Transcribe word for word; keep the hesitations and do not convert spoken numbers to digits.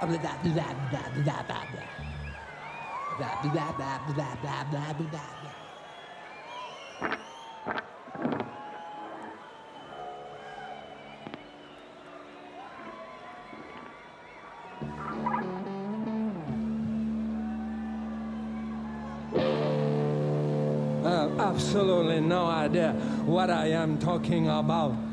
Uh, absolutely no idea what I am talking about.